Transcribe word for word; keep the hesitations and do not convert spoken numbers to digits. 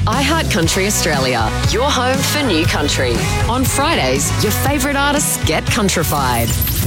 iHeartCountry Australia, your home for new country. On Fridays, your favourite artists get countrified.